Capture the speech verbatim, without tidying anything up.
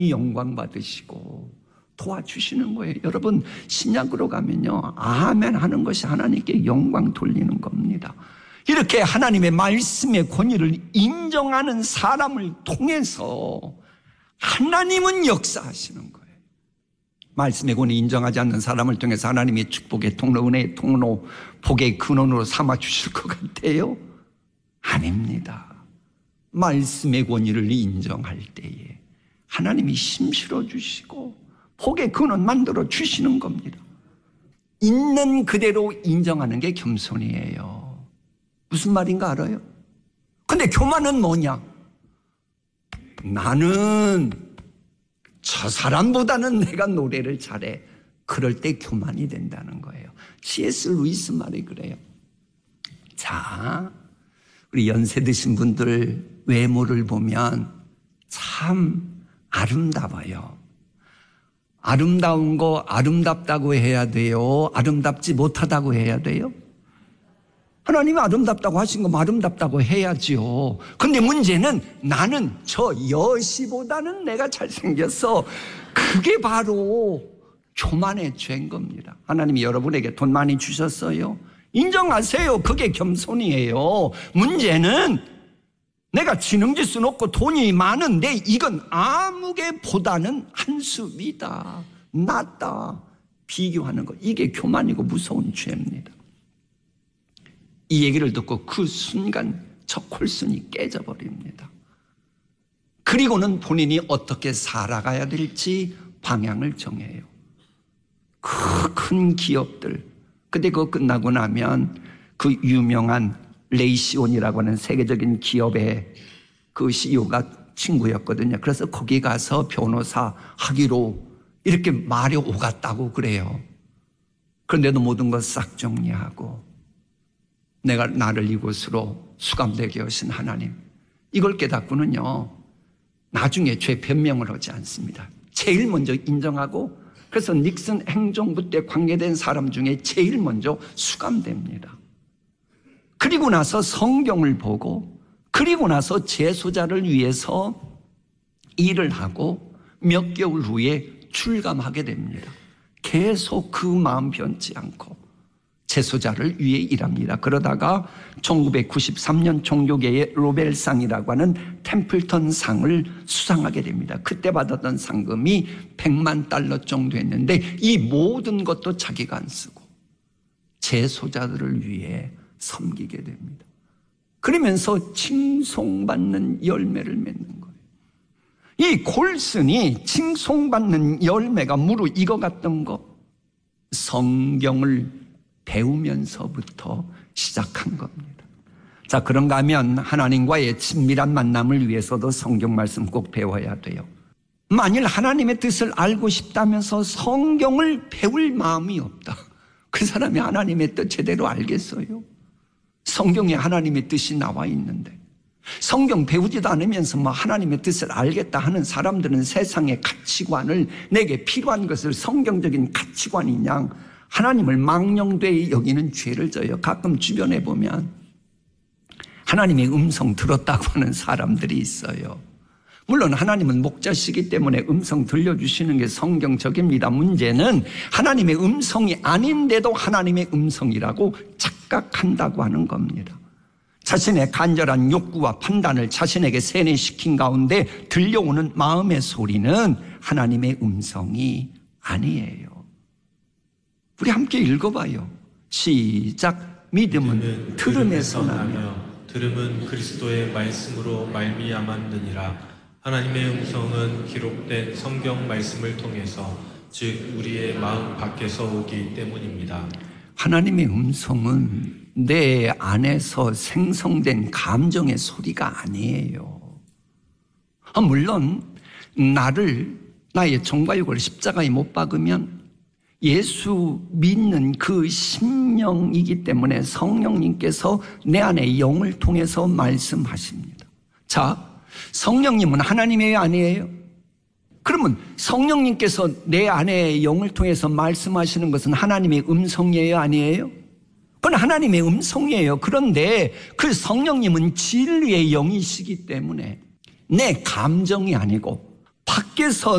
영광 받으시고 도와주시는 거예요. 여러분, 신약으로 가면요, 아멘 하는 것이 하나님께 영광 돌리는 겁니다. 이렇게 하나님의 말씀의 권위를 인정하는 사람을 통해서 하나님은 역사하시는 거예요. 말씀의 권위 인정하지 않는 사람을 통해서 하나님의 축복의 통로, 은혜의 통로, 복의 근원으로 삼아주실 것 같아요? 아닙니다. 말씀의 권위를 인정할 때에 하나님이 힘실어 주시고 복의 근원 만들어 주시는 겁니다. 있는 그대로 인정하는 게 겸손이에요. 무슨 말인가 알아요? 근데 교만은 뭐냐? 나는 저 사람보다는 내가 노래를 잘해. 그럴 때 교만이 된다는 거예요. 씨 에스 루이스 말이 그래요. 자, 우리 연세 드신 분들 외모를 보면 참 아름다워요. 아름다운 거 아름답다고 해야 돼요? 아름답지 못하다고 해야 돼요? 하나님이 아름답다고 하신 거 아름답다고 해야지요. 근데 문제는 나는 저 여시보다는 내가 잘생겼어. 그게 바로 교만의 죄인 겁니다. 하나님이 여러분에게 돈 많이 주셨어요. 인정하세요. 그게 겸손이에요. 문제는 내가 지능지수 높고 돈이 많은데 이건 아무개보다는 한 수 위다, 낫다 비교하는 것, 이게 교만이고 무서운 죄입니다. 이 얘기를 듣고 그 순간 저 콜순이 깨져버립니다. 그리고는 본인이 어떻게 살아가야 될지 방향을 정해요. 그 큰 기업들, 근데 그거 끝나고 나면 그 유명한 레이시온이라고 하는 세계적인 기업의 그 씨이오가 친구였거든요. 그래서 거기 가서 변호사 하기로 이렇게 말이 오갔다고 그래요. 그런데도 모든 것 싹 정리하고 내가 나를 이곳으로 수감되게 하신 하나님, 이걸 깨닫고는요 나중에 죄 변명을 하지 않습니다. 제일 먼저 인정하고, 그래서 닉슨 행정부 때 관계된 사람 중에 제일 먼저 수감됩니다. 그리고 나서 성경을 보고, 그리고 나서 재소자를 위해서 일을 하고 몇 개월 후에 출감하게 됩니다. 계속 그 마음 변치 않고 재소자를 위해 일합니다. 그러다가 천구백구십삼 년 종교계의 로벨상이라고 하는 템플턴 상을 수상하게 됩니다. 그때 받았던 상금이 백만 달러 정도 했는데 이 모든 것도 자기가 안 쓰고 재소자들을 위해 섬기게 됩니다. 그러면서 칭송받는 열매를 맺는 거예요. 이 콜슨이 칭송받는 열매가 무르 이거 같던 거, 성경을 배우면서부터 시작한 겁니다. 자, 그런가 하면 하나님과의 친밀한 만남을 위해서도 성경 말씀 꼭 배워야 돼요. 만일 하나님의 뜻을 알고 싶다면서 성경을 배울 마음이 없다, 그 사람이 하나님의 뜻 제대로 알겠어요? 성경에 하나님의 뜻이 나와 있는데 성경 배우지도 않으면서 뭐 하나님의 뜻을 알겠다 하는 사람들은 세상의 가치관을, 내게 필요한 것을 성경적인 가치관인 양 하나님을 망령되이 여기는 죄를 져요. 가끔 주변에 보면 하나님의 음성 들었다고 하는 사람들이 있어요. 물론 하나님은 목자시기 때문에 음성 들려주시는 게 성경적입니다. 문제는 하나님의 음성이 아닌데도 하나님의 음성이라고 착각한다고 하는 겁니다. 자신의 간절한 욕구와 판단을 자신에게 세뇌시킨 가운데 들려오는 마음의 소리는 하나님의 음성이 아니에요. 우리 함께 읽어봐요. 시작. 믿음은, 믿음은 들음에서 나며 들음은 그리스도의 말씀으로 말미암았느니라. 하나님의 음성은 기록된 성경 말씀을 통해서, 즉 우리의 마음 밖에서 오기 때문입니다. 하나님의 음성은 내 안에서 생성된 감정의 소리가 아니에요. 아, 물론 나를, 나의 정과 육을 십자가에 못 박으면 예수 믿는 그 심령이기 때문에 성령님께서 내 안에 영을 통해서 말씀하십니다. 자, 성령님은 하나님의 아니에요? 그러면 성령님께서 내 안에 영을 통해서 말씀하시는 것은 하나님의 음성이에요, 아니에요? 그건 하나님의 음성이에요. 그런데 그 성령님은 진리의 영이시기 때문에 내 감정이 아니고 밖에서